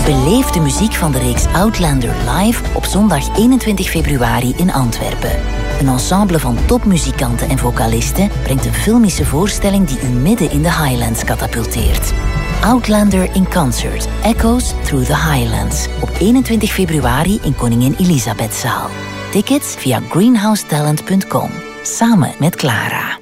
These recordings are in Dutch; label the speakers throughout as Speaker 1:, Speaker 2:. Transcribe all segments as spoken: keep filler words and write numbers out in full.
Speaker 1: Beleef de muziek van de reeks Outlander live op zondag eenentwintig februari in Antwerpen. Een ensemble van topmuzikanten en vocalisten brengt een filmische voorstelling die u midden in de Highlands katapulteert. Outlander in Concert, Echoes Through the Highlands. Op eenentwintig februari in Koningin Elisabethzaal. Tickets via greenhouse talent punt com. Samen met Clara.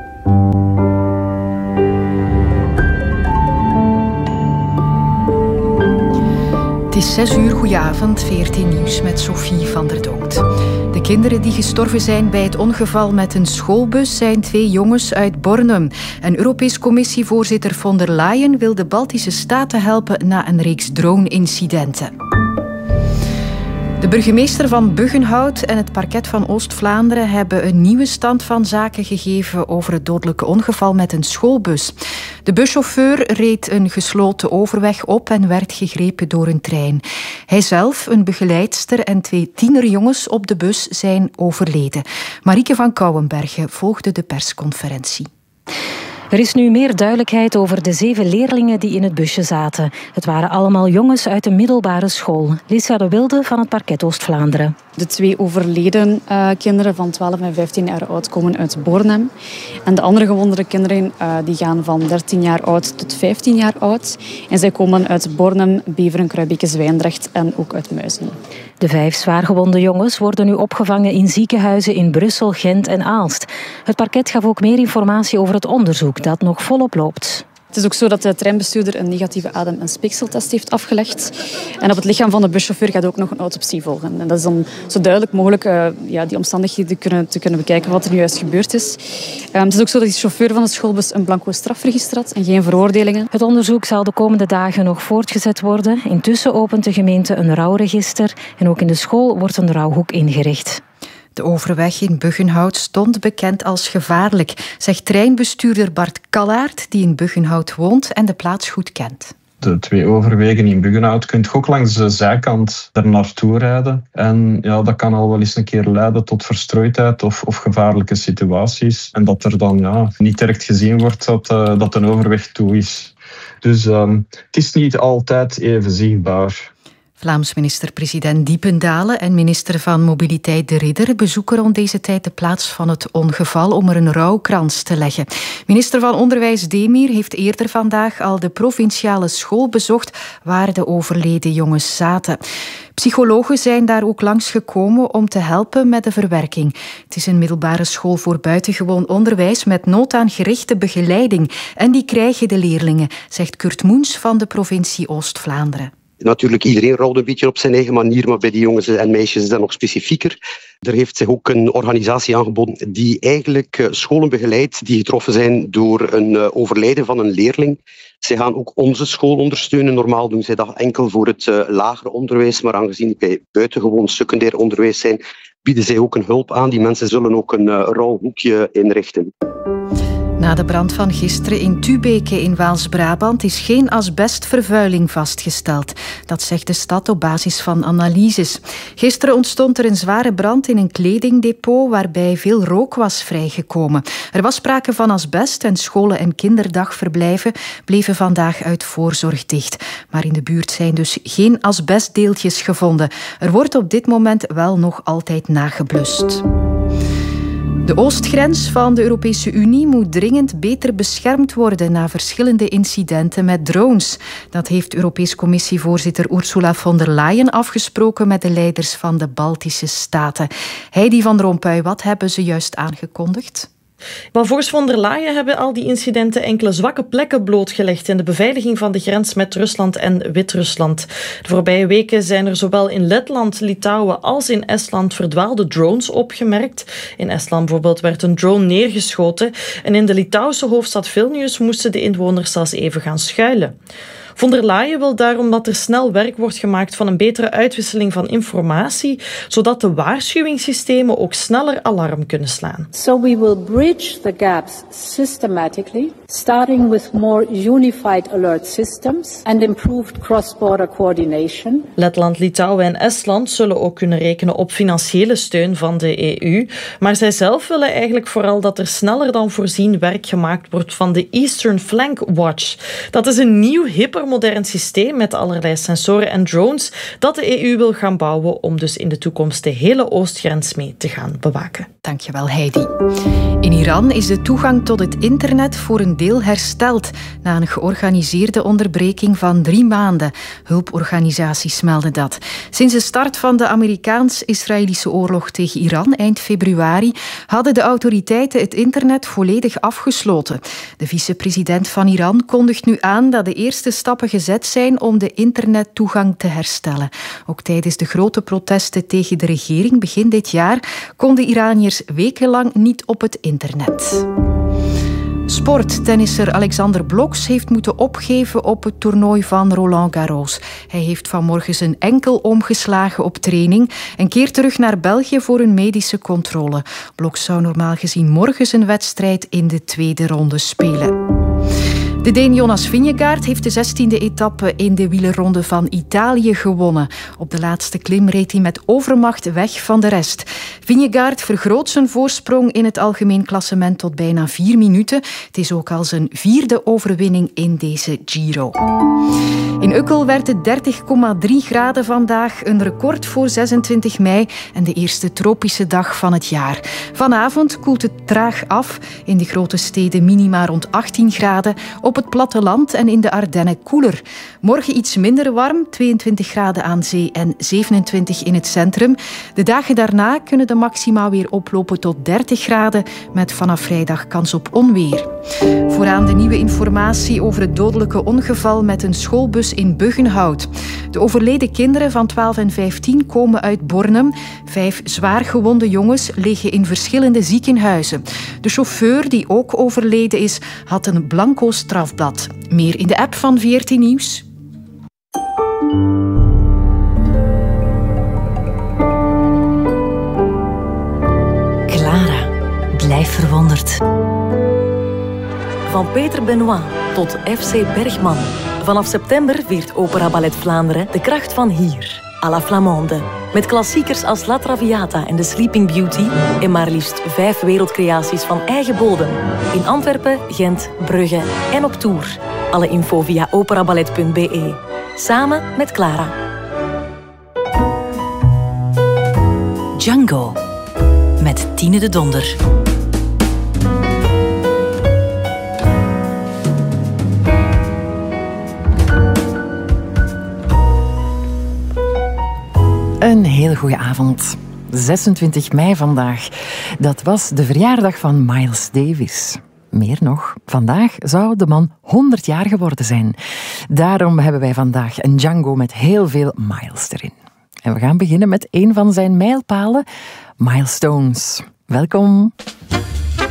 Speaker 2: Het is zes uur, goedenavond, V R T Nieuws met Sophie van der Donkt. De kinderen die gestorven zijn bij het ongeval met een schoolbus zijn twee jongens uit Bornem. En Europees Commissievoorzitter von der Leyen wil de Baltische Staten helpen na een reeks drone-incidenten. De burgemeester van Buggenhout en het parket van Oost-Vlaanderen hebben een nieuwe stand van zaken gegeven over het dodelijke ongeval met een schoolbus. De buschauffeur reed een gesloten overweg op en werd gegrepen door een trein. Hijzelf, een begeleidster en twee tienerjongens op de bus zijn overleden. Marieke van Kouwenbergen volgde de persconferentie.
Speaker 3: Er is nu meer duidelijkheid over de zeven leerlingen die in het busje zaten. Het waren allemaal jongens uit de middelbare school. Lisa de Wilde van het parket Oost-Vlaanderen.
Speaker 4: De twee overleden uh, kinderen van twaalf en vijftien jaar oud komen uit Bornem. En de andere gewonde kinderen uh, die gaan van dertien jaar oud tot vijftien jaar oud. En zij komen uit Bornem, Beveren, Kruibeke, Zwijndrecht en ook uit Muizen.
Speaker 3: De vijf zwaargewonde jongens worden nu opgevangen in ziekenhuizen in Brussel, Gent en Aalst. Het parket gaf ook meer informatie over het onderzoek dat nog volop loopt.
Speaker 4: Het is ook zo dat de treinbestuurder een negatieve adem- en speekseltest heeft afgelegd. En op het lichaam van de buschauffeur gaat ook nog een autopsie volgen. En dat is om zo duidelijk mogelijk uh, ja, die omstandigheden te kunnen, te kunnen bekijken wat er nu juist gebeurd is. Um, het is ook zo dat die chauffeur van de schoolbus een blanco strafregister had en geen veroordelingen.
Speaker 3: Het onderzoek zal de komende dagen nog voortgezet worden. Intussen opent de gemeente een rouwregister en ook in de school wordt een rouwhoek ingericht.
Speaker 2: De overweg in Buggenhout stond bekend als gevaarlijk, zegt treinbestuurder Bart Kallaert, die in Buggenhout woont en de plaats goed kent.
Speaker 5: De twee overwegen in Buggenhout kun je ook langs de zijkant er naartoe rijden. En ja, dat kan al wel eens een keer leiden tot verstrooidheid of, of gevaarlijke situaties. En dat er dan ja, niet direct gezien wordt dat, uh, dat een overweg toe is. Dus um, het is niet altijd even zichtbaar.
Speaker 2: Vlaams minister-president Diependalen en minister van Mobiliteit De Ridder bezoeken rond deze tijd de plaats van het ongeval om er een rouwkrans te leggen. Minister van Onderwijs Demir heeft eerder vandaag al de provinciale school bezocht waar de overleden jongens zaten. Psychologen zijn daar ook langsgekomen om te helpen met de verwerking. Het is een middelbare school voor buitengewoon onderwijs met nood aan gerichte begeleiding. En die krijgen de leerlingen, zegt Kurt Moens van de provincie Oost-Vlaanderen.
Speaker 6: Natuurlijk, iedereen rouwt een beetje op zijn eigen manier, maar bij die jongens en meisjes is dat nog specifieker. Er heeft zich ook een organisatie aangeboden die eigenlijk scholen begeleidt die getroffen zijn door een overlijden van een leerling. Zij gaan ook onze school ondersteunen. Normaal doen zij dat enkel voor het uh, lagere onderwijs, maar aangezien die bij buitengewoon secundair onderwijs zijn, bieden zij ook een hulp aan. Die mensen zullen ook een uh, rouwhoekje inrichten.
Speaker 2: Na de brand van gisteren in Tubeke in Waals-Brabant is geen asbestvervuiling vastgesteld. Dat zegt de stad op basis van analyses. Gisteren ontstond er een zware brand in een kledingdepot waarbij veel rook was vrijgekomen. Er was sprake van asbest en scholen en kinderdagverblijven bleven vandaag uit voorzorg dicht. Maar in de buurt zijn dus geen asbestdeeltjes gevonden. Er wordt op dit moment wel nog altijd nageblust. De oostgrens van de Europese Unie moet dringend beter beschermd worden na verschillende incidenten met drones. Dat heeft Europees Commissievoorzitter Ursula von der Leyen afgesproken met de leiders van de Baltische Staten. Heidi van Rompuy, wat hebben ze juist aangekondigd?
Speaker 7: Maar volgens von der Leyen hebben al die incidenten enkele zwakke plekken blootgelegd in de beveiliging van de grens met Rusland en Wit-Rusland. De voorbije weken zijn er zowel in Letland, Litouwen als in Estland verdwaalde drones opgemerkt. In Estland bijvoorbeeld werd een drone neergeschoten en in de Litouwse hoofdstad Vilnius moesten de inwoners zelfs even gaan schuilen. Von der Leyen wil daarom dat er snel werk wordt gemaakt van een betere uitwisseling van informatie, zodat de waarschuwingssystemen ook sneller alarm kunnen slaan.
Speaker 8: So we will bridge the gaps systematically, starting with more unified alert systems and improved cross-border coordination.
Speaker 7: Letland, Litouwen en Estland zullen ook kunnen rekenen op financiële steun van de E U, maar zij zelf willen eigenlijk vooral dat er sneller dan voorzien werk gemaakt wordt van de Eastern Flank Watch. Dat is een nieuw hyper modern systeem met allerlei sensoren en drones dat de E U wil gaan bouwen om dus in de toekomst de hele oostgrens mee te gaan bewaken.
Speaker 2: Dankjewel, Heidi. In Iran is de toegang tot het internet voor een deel hersteld na een georganiseerde onderbreking van drie maanden. Hulporganisaties melden dat. Sinds de start van de Amerikaans-Israëlische oorlog tegen Iran eind februari hadden de autoriteiten het internet volledig afgesloten. De vicepresident van Iran kondigt nu aan dat de eerste stappen gezet zijn om de internettoegang te herstellen. Ook tijdens de grote protesten tegen de regering begin dit jaar konden Iraniërs wekenlang niet op het internet. Sporttennisser Alexander Bloks heeft moeten opgeven op het toernooi van Roland Garros. Hij heeft vanmorgen zijn enkel omgeslagen op training en keert terug naar België voor een medische controle. Bloks zou normaal gezien morgen zijn wedstrijd in de tweede ronde spelen. De Deen Jonas Vingegaard heeft de zestiende etappe in de wielerronde van Italië gewonnen. Op de laatste klim reed hij met overmacht weg van de rest. Vingegaard vergroot zijn voorsprong in het algemeen klassement tot bijna vier minuten. Het is ook al zijn vierde overwinning in deze Giro. In Ukkel werd het dertig komma drie graden vandaag, een record voor zesentwintig mei en de eerste tropische dag van het jaar. Vanavond koelt het traag af. In de grote steden minima rond achttien graden. Op het platteland en in de Ardennen koeler. Morgen iets minder warm, tweeëntwintig graden aan zee en zevenentwintig in het centrum. De dagen daarna kunnen de maxima weer oplopen tot dertig graden, met vanaf vrijdag kans op onweer. Vooraan de nieuwe informatie over het dodelijke ongeval met een schoolbus in Buggenhout. De overleden kinderen van twaalf en vijftien komen uit Bornem. Vijf zwaar gewonde jongens liggen in verschillende ziekenhuizen. De chauffeur, die ook overleden is, had een blanco strafblad. Meer in de app van V R T Nieuws.
Speaker 1: Clara, blijf verwonderd.
Speaker 9: Van Peter Benoit tot F C Bergman. Vanaf september viert Opera Ballet Vlaanderen de kracht van hier, à la Flamande. Met klassiekers als La Traviata en The Sleeping Beauty en maar liefst vijf wereldcreaties van eigen bodem. In Antwerpen, Gent, Brugge en op tour. Alle info via operaballet punt b e. Samen met Clara.
Speaker 1: Django met Tine de Donder.
Speaker 10: Een heel goede avond. zesentwintig mei vandaag. Dat was de verjaardag van Miles Davis. Meer nog, vandaag zou de man honderd jaar geworden zijn. Daarom hebben wij vandaag een Django met heel veel miles erin. En we gaan beginnen met een van zijn mijlpalen, Milestones. Welkom.